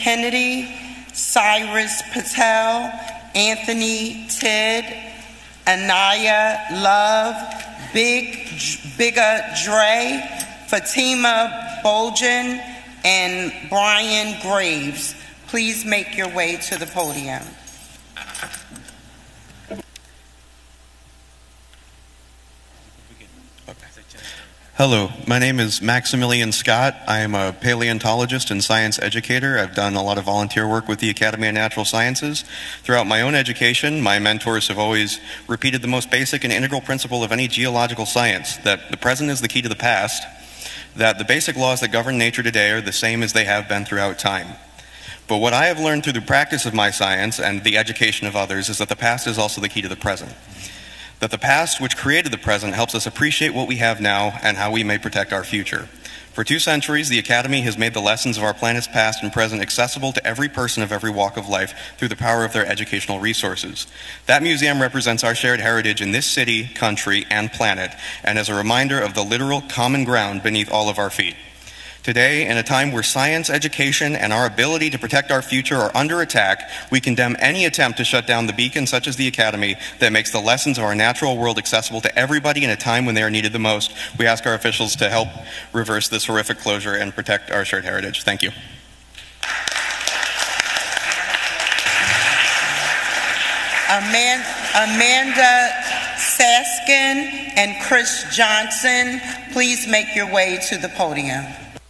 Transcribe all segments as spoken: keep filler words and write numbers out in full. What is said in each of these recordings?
Kennedy, Cyrus Patel, Anthony Tidd, Anaya Love, Big Bigga Dre, Fatima Bolgen, and Brian Graves. Please make your way to the podium. Hello, my name is Maximilian Scott. I am a paleontologist and science educator. I've done a lot of volunteer work with the Academy of Natural Sciences. Throughout my own education, my mentors have always repeated the most basic and integral principle of any geological science, that the present is the key to the past, that the basic laws that govern nature today are the same as they have been throughout time. But what I have learned through the practice of my science and the education of others is that the past is also the key to the present. That the past, which created the present, helps us appreciate what we have now and how we may protect our future. For two centuries, the Academy has made the lessons of our planet's past and present accessible to every person of every walk of life through the power of their educational resources. That museum represents our shared heritage in this city, country, and planet, and is a reminder of the literal common ground beneath all of our feet. Today, in a time where science, education, and our ability to protect our future are under attack, we condemn any attempt to shut down the beacon such as the Academy that makes the lessons of our natural world accessible to everybody in a time when they are needed the most. We ask our officials to help reverse this horrific closure and protect our shared heritage. Thank you. Amanda Saskin and Chris Johnson, please make your way to the podium.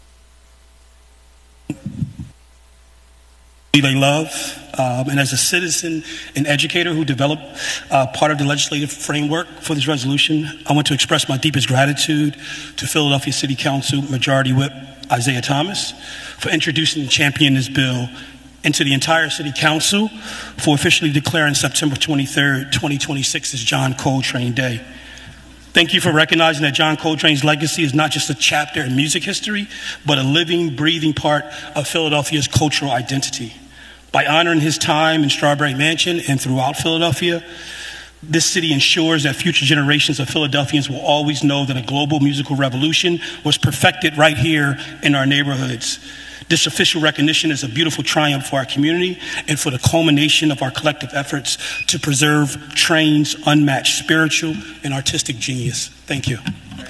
They love, um, and as a citizen and educator who developed uh, part of the legislative framework for this resolution, I want to express my deepest gratitude to Philadelphia City Council Majority Whip Isaiah Thomas for introducing and championing this bill, and to the entire City Council for officially declaring September twenty-third, twenty twenty-six as John Coltrane Day. Thank you for recognizing that John Coltrane's legacy is not just a chapter in music history, but a living, breathing part of Philadelphia's cultural identity. By honoring his time in Strawberry Mansion and throughout Philadelphia, this city ensures that future generations of Philadelphians will always know that a global musical revolution was perfected right here in our neighborhoods. This official recognition is a beautiful triumph for our community and for the culmination of our collective efforts to preserve Trane's unmatched spiritual and artistic genius. Thank you.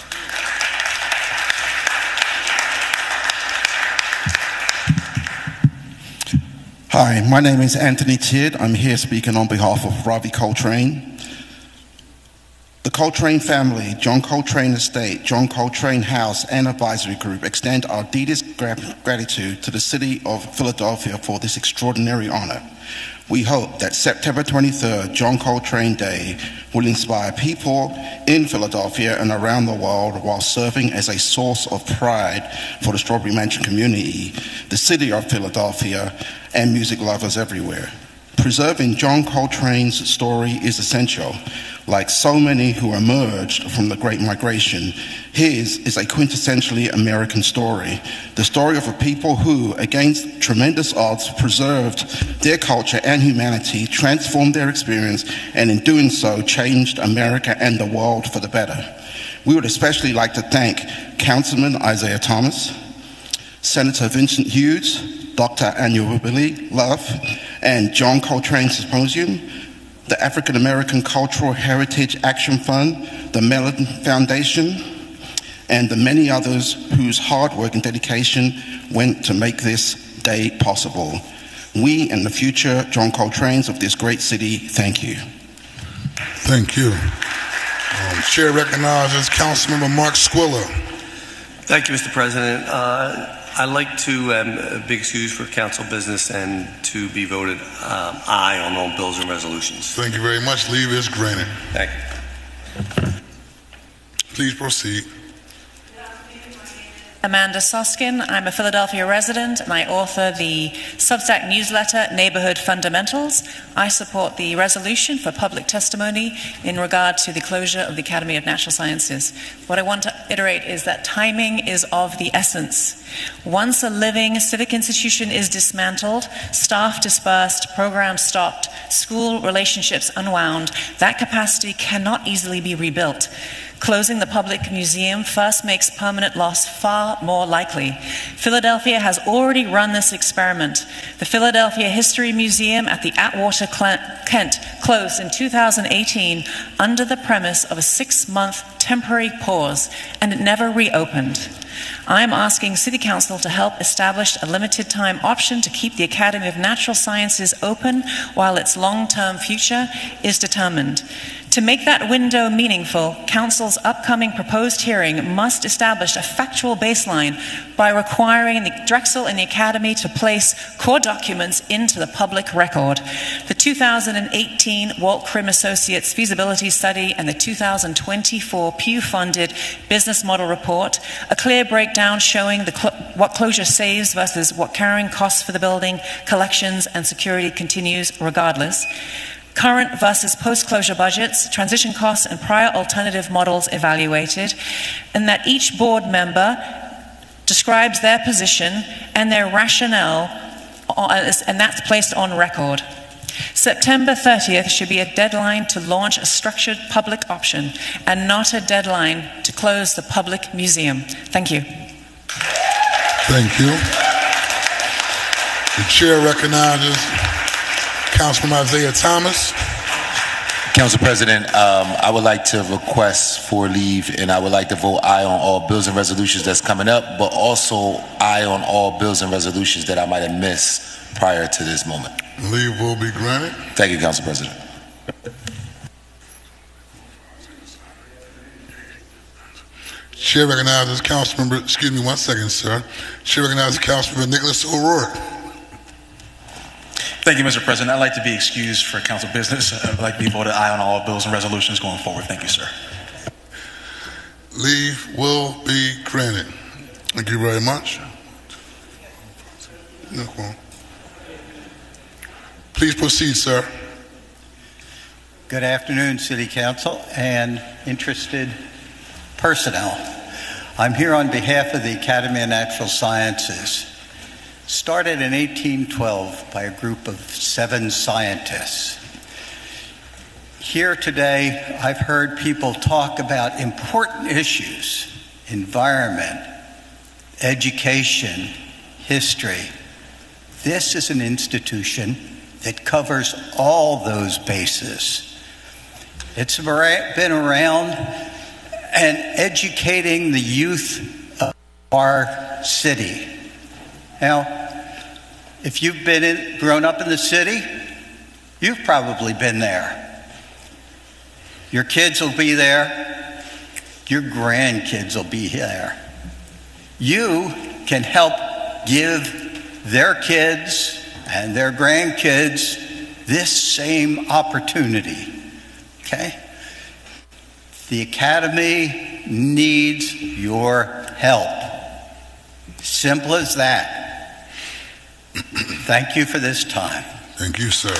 Hi, my name is Anthony Tidd. I'm here speaking on behalf of Ravi Coltrane. The Coltrane family, John Coltrane Estate, John Coltrane House, and Advisory Group extend our deepest gratitude to the City of Philadelphia for this extraordinary honor. We hope that September twenty-third, John Coltrane Day, will inspire people in Philadelphia and around the world while serving as a source of pride for the Strawberry Mansion community, the City of Philadelphia, and music lovers everywhere. Preserving John Coltrane's story is essential. Like so many who emerged from the Great Migration, his is a quintessentially American story, the story of a people who, against tremendous odds, preserved their culture and humanity, transformed their experience, and in doing so, changed America and the world for the better. We would especially like to thank Councilman Isaiah Thomas, Senator Vincent Hughes, Doctor Annually Love, and John Coltrane Symposium, the African American Cultural Heritage Action Fund, the Mellon Foundation, and the many others whose hard work and dedication went to make this day possible. We and the future John Coltranes of this great city, thank you. Thank you. Um, Chair recognizes Councilmember Mark Squilla. Thank you, Mister President. Uh, I'd like to um, big excuse for council business and to be voted um, aye on all bills and resolutions. Thank you very much. Leave is granted. Thank you. Please proceed. Amanda Soskin. I'm a Philadelphia resident and I author the Substack newsletter Neighborhood Fundamentals. I support the resolution for public testimony in regard to the closure of the Academy of Natural Sciences. What I want to iterate is that timing is of the essence. Once a living civic institution is dismantled, staff dispersed, programs stopped, school relationships unwound, that capacity cannot easily be rebuilt. closing the public museum first makes permanent loss far more likely. Philadelphia has already run this experiment. The Philadelphia History Museum at the Atwater Kent closed in two thousand eighteen under the premise of a six-month temporary pause, and it never reopened. I am asking City Council to help establish a limited time option to keep the Academy of Natural Sciences open while its long-term future is determined. To make that window meaningful, Council's upcoming proposed hearing must establish a factual baseline by requiring the Drexel and the Academy to place core documents into the public record. The two thousand eighteen Walt Krim Associates feasibility study and the two thousand twenty-four Pew-funded business model report, a clear breakdown showing the cl- what closure saves versus what carrying costs for the building, collections, and security continues regardless. Current versus post-closure budgets, transition costs, and prior alternative models evaluated, and that each board member describes their position and their rationale, and that's placed on record. September thirtieth should be a deadline to launch a structured public option and not a deadline to close the public museum. Thank you. Thank you. The chair recognizes Councilman Isaiah Thomas. Council President, um, I would like to request for leave, and I would like to vote aye on all bills and resolutions that's coming up, but also aye on all bills and resolutions that I might have missed prior to this moment. Leave will be granted. Thank you, Council President. Chair recognizes Councilmember, excuse me one second, sir. Chair recognizes Councilmember Nicholas O'Rourke. Thank you, Mister President. I'd like to be excused for council business. I'd like to be voted aye on all bills and resolutions going forward. Thank you, sir. Leave will be granted. Thank you very much. Please proceed, sir. Good afternoon, City Council and interested personnel. I'm here on behalf of the Academy of Natural Sciences. Started in eighteen twelve by a group of seven scientists. Here today, I've heard people talk about important issues: environment, education, history. This is an institution that covers all those bases. It's been around and educating the youth of our city. Now, if you've been in, grown up in the city, you've probably been there. Your kids will be there. Your grandkids will be there. You can help give their kids and their grandkids this same opportunity. Okay? The Academy needs your help. Simple as that. Thank you for this time. Thank you, sir.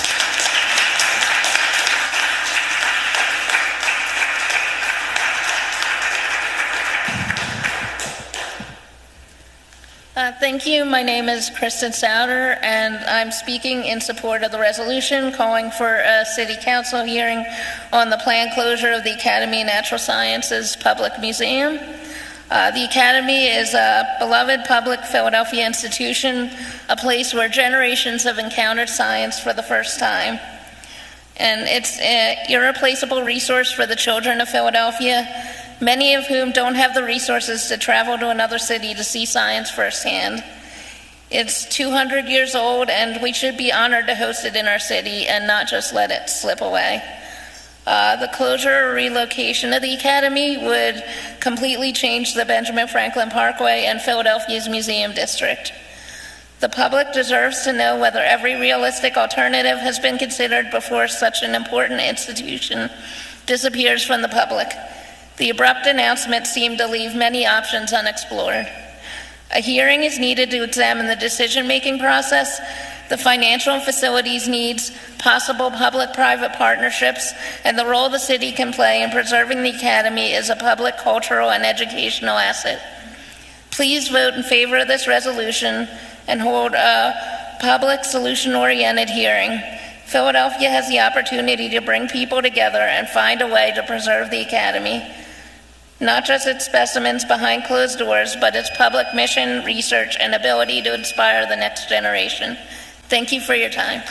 Uh, thank you. My name is Kristen Souter, and I'm speaking in support of the resolution calling for a City Council hearing on the planned closure of the Academy of Natural Sciences Public Museum. Uh, the Academy is a beloved public Philadelphia institution, a place where generations have encountered science for the first time. And it's an irreplaceable resource for the children of Philadelphia, many of whom don't have the resources to travel to another city to see science firsthand. It's two hundred years old, and we should be honored to host it in our city and not just let it slip away. Uh, the closure or relocation of the Academy would completely change the Benjamin Franklin Parkway and Philadelphia's Museum District. The public deserves to know whether every realistic alternative has been considered before such an important institution disappears from the public. The abrupt announcement seemed to leave many options unexplored. A hearing is needed to examine the decision-making process, the financial and facilities needs, possible public-private partnerships, and the role the city can play in preserving the Academy as a public, cultural, and educational asset. Please vote in favor of this resolution and hold a public, solution-oriented hearing. Philadelphia has the opportunity to bring people together and find a way to preserve the Academy. not just its specimens behind closed doors, but its public mission, research, and ability to inspire the next generation. Thank you for your time.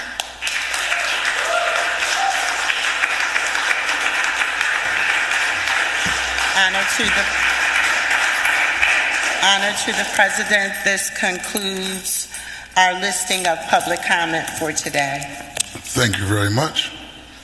Honor to the honor to the President. This concludes our listing of public comment for today. Thank you very much.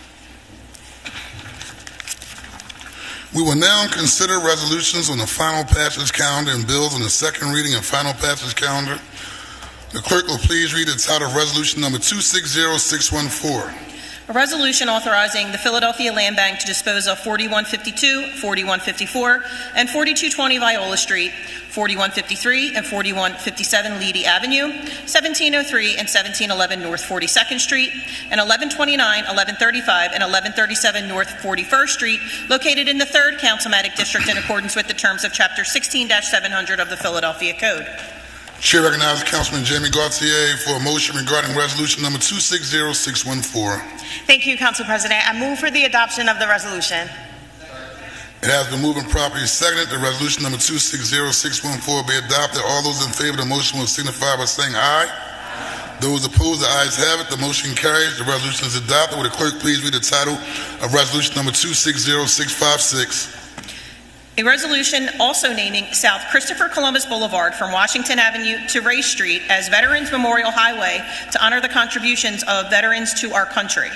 We will now consider resolutions on the final passage calendar and bills on the second reading and final passage calendar. The clerk will please read the title of resolution number two six zero six one four. A resolution authorizing the Philadelphia Land Bank to dispose of forty-one fifty-two, forty-one fifty-four, and forty-two twenty Viola Street, forty-one fifty-three and forty-one fifty-seven Leedy Avenue, seventeen oh three and seventeen eleven North forty-second Street, and eleven twenty-nine, eleven thirty-five, and eleven thirty-seven North forty-first Street, located in the third Councilmatic District in accordance with the terms of Chapter sixteen dash seven hundred of the Philadelphia Code. Chair recognizes Councilman Jamie Gauthier for a motion regarding resolution number two six zero six one four. Thank you, Council President. I move for the adoption of the resolution. It has been moved and properly seconded that resolution number two six zero six one four be adopted. All those in favor of the motion will signify by saying aye. Aye. Those opposed, the ayes have it. The motion carries. The resolution is adopted. Would the clerk please read the title of resolution number two six zero six five six? A resolution also naming South Christopher Columbus Boulevard from Washington Avenue to Ray Street as Veterans Memorial Highway to honor the contributions of veterans to our country.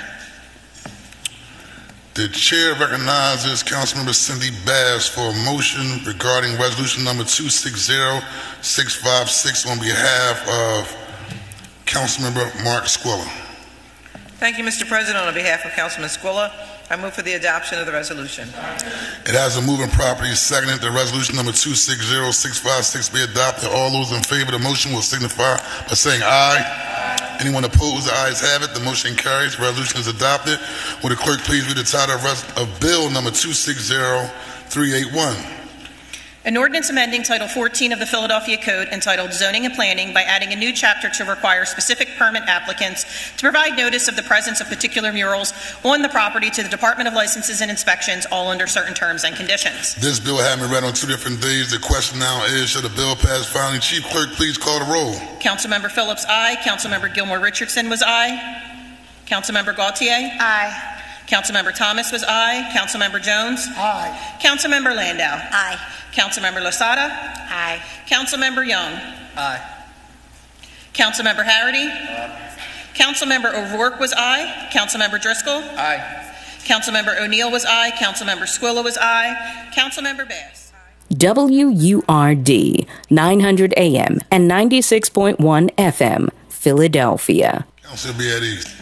The chair recognizes Councilmember Cindy Bass for a motion regarding resolution number two six zero six five six on behalf of Councilmember Mark Squilla. Thank you, Mister President. On behalf of Councilman Squilla, I move for the adoption of the resolution. It has a moving property seconded that resolution number two six zero six five six be adopted. All those in favor of the motion will signify by saying aye. Aye. Anyone opposed, the ayes have it. The motion carries. The resolution is adopted. Will the clerk please read the title of, res- of bill number two six zero three eight one? An ordinance amending Title fourteen of the Philadelphia Code entitled Zoning and Planning by adding a new chapter to require specific permit applicants to provide notice of the presence of particular murals on the property to the Department of Licenses and Inspections, all under certain terms and conditions. This bill has been read on two different days. The question now is, should the bill pass finally? Chief Clerk, please call the roll. Councilmember Phillips, aye. Councilmember Gilmore Richardson was aye. Councilmember Gautier? Aye. Councilmember Thomas was aye. Councilmember Jones? Aye. Councilmember Landau? Aye. Councilmember Losada? Aye. Councilmember Young? Aye. Councilmember Harity? Aye. Councilmember O'Rourke was aye. Councilmember Driscoll? Aye. Councilmember O'Neill was aye. Councilmember Squilla was aye. Councilmember Bass? W U R D, nine hundred A M and ninety-six point one F M, Philadelphia. Council be at ease.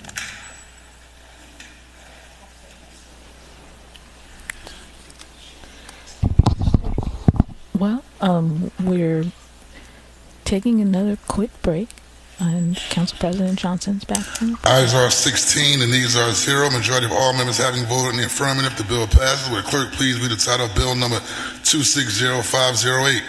Well, um, we're taking another quick break, and Council President Johnson's back. Ayes are sixteen and these are zero. Majority of all members having voted in the affirmative, the bill passes. Will the clerk please read the title of bill number two six zero five zero eight?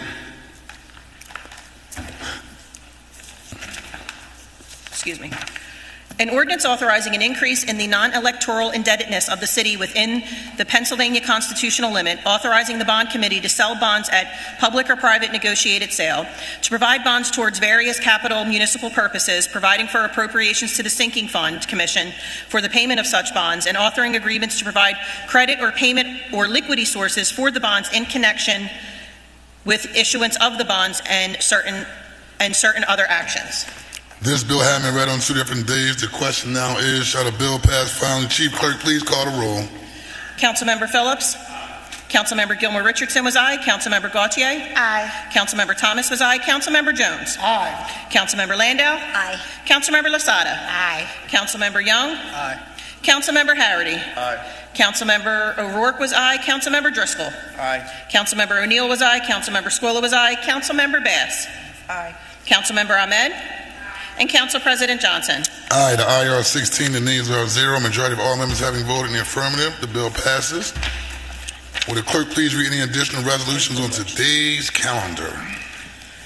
Excuse me. An ordinance authorizing an increase in the non-electoral indebtedness of the city within the Pennsylvania constitutional limit, authorizing the bond committee to sell bonds at public or private negotiated sale, to provide bonds towards various capital municipal purposes, providing for appropriations to the sinking fund commission for the payment of such bonds, and authoring agreements to provide credit or payment or liquidity sources for the bonds in connection with issuance of the bonds and certain and certain other actions. This bill has been read on two different days. The question now is, shall the bill pass finally? Chief Clerk, please call the roll. Councilmember Phillips? Councilmember Gilmore Richardson was aye. Councilmember Gautier? Aye. Councilmember Thomas was aye. Councilmember Jones? Aye. Councilmember Landau? Aye. Councilmember Losada? Aye. Councilmember Young? Aye. Councilmember Harity? Aye. Councilmember O'Rourke was aye. Councilmember Driscoll? Aye. Councilmember O'Neill was aye. Councilmember Squilla was aye. Councilmember Bass? Aye. Councilmember Ahmed? And Council President Johnson? Aye. The ayes are sixteen, the nays are zero. Majority of all members having voted in the affirmative, the bill passes. Will the clerk please read any additional resolutions on today's calendar?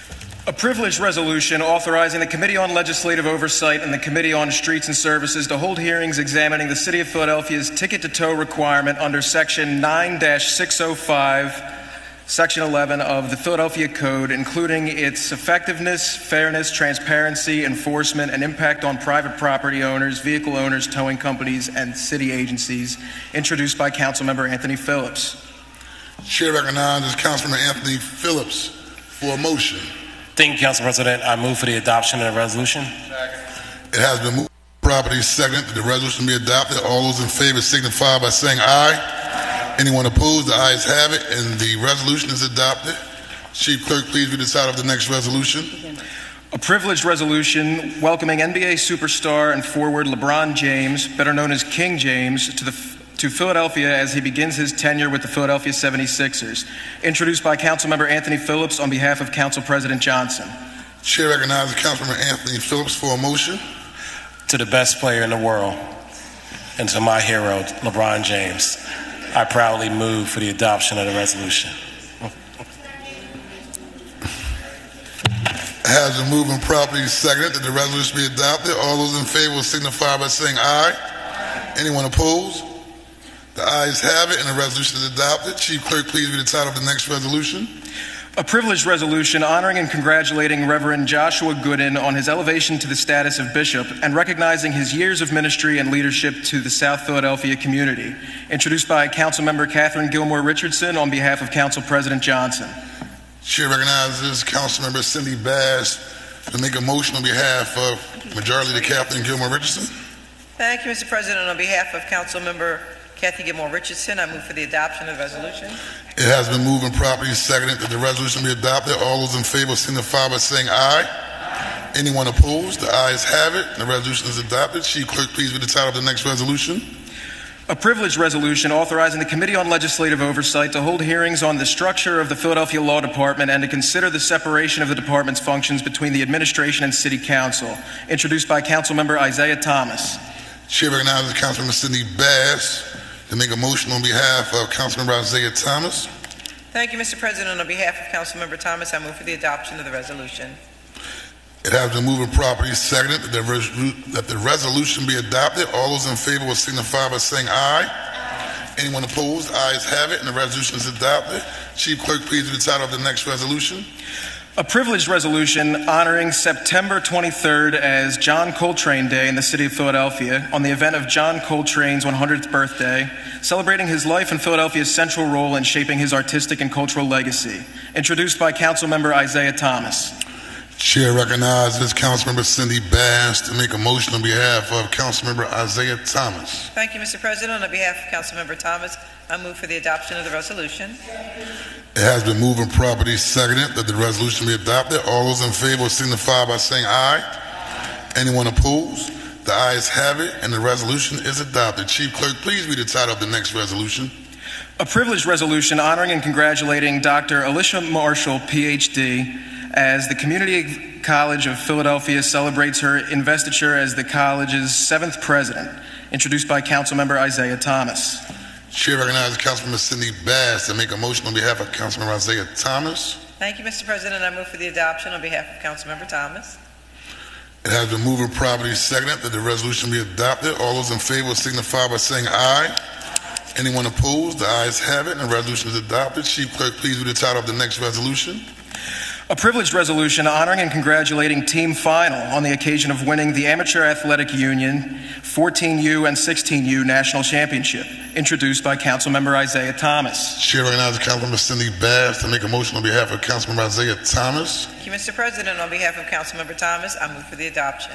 A privileged resolution authorizing the Committee on Legislative Oversight and the Committee on Streets and Services to hold hearings examining the City of Philadelphia's ticket-to-tow requirement under Section nine dash six oh five, Section eleven of the Philadelphia Code, including its effectiveness, fairness, transparency, enforcement, and impact on private property owners, vehicle owners, towing companies, and city agencies, introduced by Councilmember Anthony Phillips. Chair recognizes Councilman Anthony Phillips for a motion. Thank you, Council President. I move for the adoption of the resolution. It has been moved properly seconded that the resolution be adopted. All those in favor signify by saying aye. Anyone opposed? The ayes have it, and the resolution is adopted. Chief Clerk, please read the title of the next resolution. A privileged resolution welcoming N B A superstar and forward LeBron James, better known as King James, to the to Philadelphia as he begins his tenure with the Philadelphia seventy-sixers, introduced by Councilmember Anthony Phillips on behalf of Council President Johnson. Chair recognizes Councilmember Anthony Phillips for a motion. To the best player in the world and to my hero, LeBron James, I proudly move for the adoption of the resolution. Has been moved and properly seconded that the resolution be adopted. All those in favor will signify by saying aye. Anyone opposed? The ayes have it, and the resolution is adopted. Chief Clerk, please read the title of the next resolution. A privileged resolution honoring and congratulating Reverend Joshua Gooden on his elevation to the status of bishop and recognizing his years of ministry and leadership to the South Philadelphia community, introduced by Councilmember Catherine Gilmore Richardson on behalf of Council President Johnson. Chair recognizes Councilmember Cindy Bass to make a motion on behalf of Majority Leader Catherine Gilmore Richardson. Thank you, Mister President. On behalf of Councilmember Kathy Gilmore Richardson, I move for the adoption of the resolution. It has been moved and properly seconded that the resolution be adopted. All those in favor signify by saying aye. Aye. Anyone opposed? The ayes have it, and the resolution is adopted. Chief Clerk, please read the title of the next resolution. A privileged resolution authorizing the Committee on Legislative Oversight to hold hearings on the structure of the Philadelphia Law Department and to consider the separation of the department's functions between the administration and City Council, introduced by Councilmember Isaiah Thomas. Chair recognizes Councilmember Cindy Bass to make a motion on behalf of Councilmember Isaiah Thomas. Thank you, Mister President. On behalf of Councilmember Thomas, I move for the adoption of the resolution. It has been moved and properly seconded that the, res- that the resolution be adopted. All those in favor will signify by saying aye. Aye. Anyone opposed? The ayes have it, and the resolution is adopted. Chief Clerk, please read the title of the next resolution. A privileged resolution honoring September twenty-third as John Coltrane Day in the city of Philadelphia on the event of John Coltrane's one hundredth birthday, celebrating his life and Philadelphia's central role in shaping his artistic and cultural legacy, introduced by Councilmember Isaiah Thomas. Chair recognizes Councilmember Cindy Bass to make a motion on behalf of Councilmember Isaiah Thomas. Thank you, Mister President. On behalf of Councilmember Thomas, I move for the adoption of the resolution. It has been moved and properly seconded that the resolution be adopted. All those in favor signify by saying aye. Aye. Anyone opposed? The ayes have it, and the resolution is adopted. Chief Clerk, please read the title of the next resolution. A privileged resolution honoring and congratulating Doctor Alicia Marshall, P H D, as the Community College of Philadelphia celebrates her investiture as the college's seventh president, introduced by Councilmember Isaiah Thomas. Chair recognizes Councilmember Cindy Bass to make a motion on behalf of Councilmember Isaiah Thomas. Thank you, Mister President. I move for the adoption on behalf of Councilmember Thomas. It has been moved and properly seconded that the resolution be adopted. All those in favor signify by saying aye. Anyone opposed? The ayes have it, and the resolution is adopted. Chief Clerk, please read the title of the next resolution. A privileged resolution honoring and congratulating Team Final on the occasion of winning the Amateur Athletic Union fourteen U and sixteen U National Championship, introduced by Councilmember Isaiah Thomas. Chair recognizes Councilmember Cindy Bass to make a motion on behalf of Councilmember Isaiah Thomas. Thank you, Mister President. On behalf of Councilmember Thomas, I move for the adoption.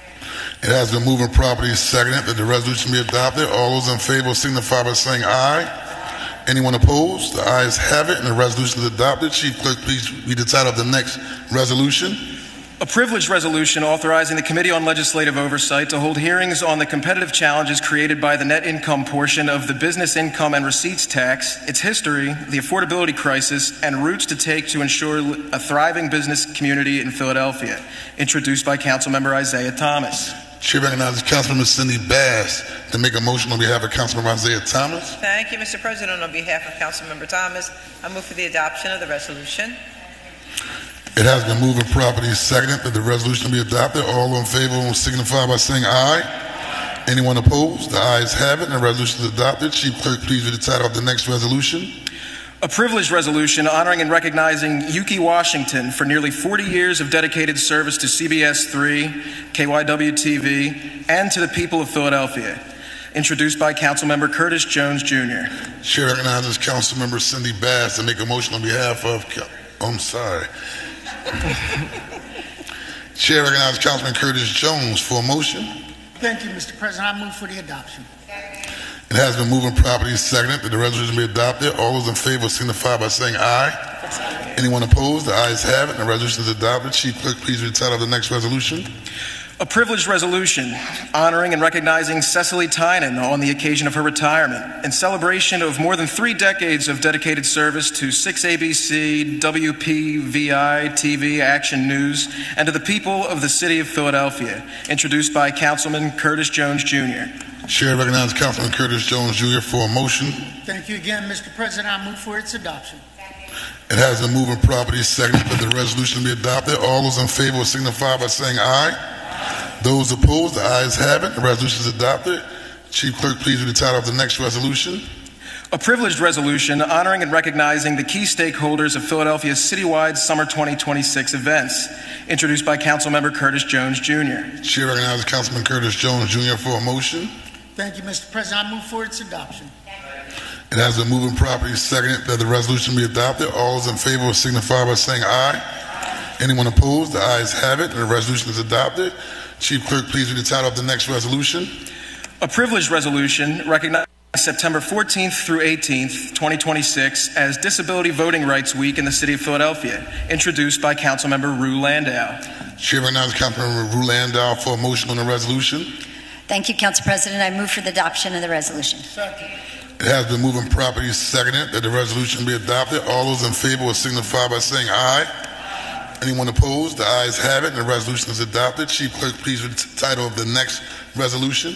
It has been moved and properly seconded that the resolution be adopted. All those in favor signify by saying aye. Anyone opposed? The ayes have it, and the resolution is adopted. Chief Clerk, please read the title of the next resolution. A privileged resolution authorizing the Committee on Legislative Oversight to hold hearings on the competitive challenges created by the net income portion of the business income and receipts tax, its history, the affordability crisis, and routes to take to ensure a thriving business community in Philadelphia, introduced by Councilmember Isaiah Thomas. Chair recognizes Councilmember Cindy Bass to make a motion on behalf of Councilmember Isaiah Thomas. Thank you, Mister President. On behalf of Councilmember Thomas, I move for the adoption of the resolution. It has been moved and properly seconded that the resolution be adopted. All in favor will signify by saying aye. Anyone opposed? The ayes have it, and the resolution is adopted. Chief Clerk, please read the title of the next resolution. A privileged resolution honoring and recognizing Yuki Washington for nearly forty years of dedicated service to C B S three, K Y W T V, and to the people of Philadelphia. Introduced by Councilmember Curtis Jones, Junior Chair recognizes Councilmember Cindy Bass to make a motion on behalf of... Oh, I'm sorry. Chair recognizes Councilman Curtis Jones for a motion. Thank you, Mister President. I move for the adoption. It has been moved and properly seconded that the resolution be adopted. All those in favor signify by saying aye. Anyone opposed? The ayes have it, and the resolution is adopted. Chief Clerk, please read the title of the next resolution. A privileged resolution honoring and recognizing Cecily Tynan on the occasion of her retirement in celebration of more than three decades of dedicated service to six A B C, W P V I, T V, Action News, and to the people of the city of Philadelphia. Introduced by Councilman Curtis Jones, Junior Chair recognizes Councilman Curtis Jones, Junior for a motion. Thank you again, Mister President. I move for its adoption. It has been moved and properly seconded that the resolution be adopted. All those in favor will signify by saying aye. Those opposed, the ayes have it. The resolution is adopted. Chief Clerk, please read the title of the next resolution. A privileged resolution honoring and recognizing the key stakeholders of Philadelphia's citywide Summer twenty twenty-six events. Introduced by Councilmember Curtis Jones, Junior Chair recognizes Councilman Curtis Jones, Junior for a motion. Thank you, Mister President. I move for its adoption. It has been moved and properly seconded that the resolution be adopted. All those in favor will signify by saying aye. Anyone opposed? The ayes have it, and the resolution is adopted. Chief Clerk, please read the title of the next resolution. A privileged resolution recognizing September fourteenth through eighteenth, twenty twenty-six as Disability Voting Rights Week in the city of Philadelphia. Introduced by Councilmember Rue Landau. Chair recognizes Councilmember Rue Landau for a motion on the resolution. Thank you, Council President. I move for the adoption of the resolution. Second. It has been moved and properly seconded that the resolution be adopted. All those in favor will signify by saying aye. Anyone opposed? The ayes have it, and the resolution is adopted. Chief Clerk, please read the title of the next resolution.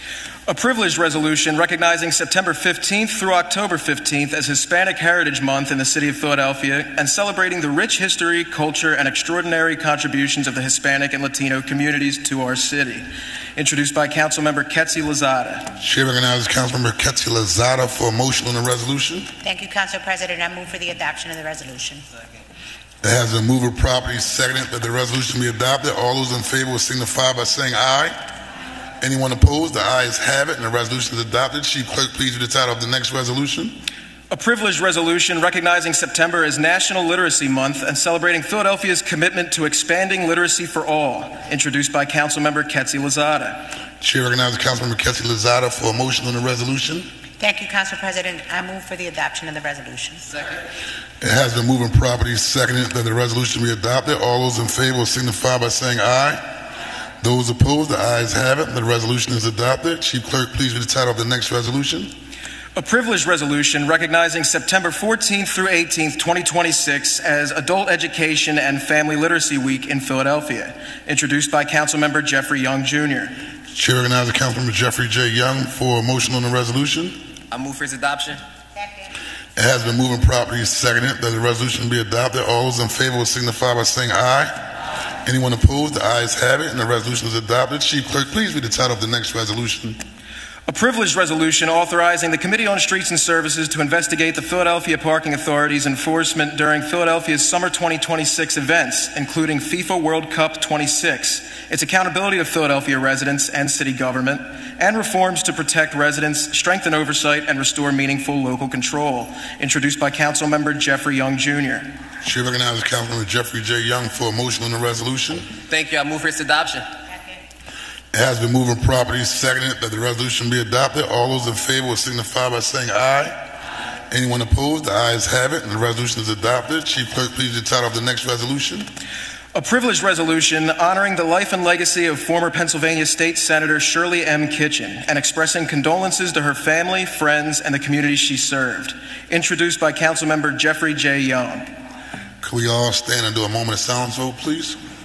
A privileged resolution recognizing September fifteenth through October fifteenth as Hispanic Heritage Month in the city of Philadelphia and celebrating the rich history, culture, and extraordinary contributions of the Hispanic and Latino communities to our city. Introduced by Councilmember Ketsi Lozada. Chair recognizes Councilmember Ketsi Lozada for a motion on the resolution. Thank you, Council President. I move for the adoption of the resolution. Second. It has been moved and properly seconded that the resolution be adopted. All those in favor will signify by saying aye. Anyone opposed? The ayes have it, and the resolution is adopted. Chief Clerk, please read the title of the next resolution. A privileged resolution recognizing September as National Literacy Month and celebrating Philadelphia's commitment to expanding literacy for all. Introduced by Councilmember Ketsi Lozada. Chair recognizes Councilmember Ketsi Lozada for a motion on the resolution. Thank you, Council President. I move for the adoption of the resolution. Second. It has been moved and properly seconded that the resolution be adopted. All those in favor will signify by saying aye. Those opposed, the ayes have it, and the resolution is adopted. Chief Clerk, please read the title of the next resolution. A privileged resolution recognizing September fourteenth through eighteenth, twenty twenty-six as Adult Education and Family Literacy Week in Philadelphia. Introduced by Councilmember Jeffrey Young, Junior Chair recognizes Councilmember Jeffrey J. Young for a motion on the resolution. I move for its adoption. It has been moved and properly seconded that the resolution be adopted. All those in favor will signify by saying aye. Anyone opposed? The ayes have it, and the resolution is adopted. Chief Clerk, please read the title of the next resolution. A privileged resolution authorizing the Committee on Streets and Services to investigate the Philadelphia Parking Authority's enforcement during Philadelphia's Summer twenty twenty-six events, including FIFA World Cup twenty-six, its accountability to Philadelphia residents and city government, and reforms to protect residents, strengthen oversight, and restore meaningful local control. Introduced by Councilmember Jeffrey Young, Junior Chair recognizes Councilmember Jeffrey J. Young for a motion on the resolution. Thank you. I move for its adoption. It has been moved and properly seconded that the resolution be adopted. All those in favor will signify by saying aye. Anyone opposed? The ayes have it, and the resolution is adopted. Chief Clerk, please read the title of the next resolution. A privileged resolution honoring the life and legacy of former Pennsylvania State Senator Shirley M. Kitchen and expressing condolences to her family, friends, and the community she served. Introduced by Councilmember Jeffrey J. Young. Can we all stand and do a moment of silence vote, please?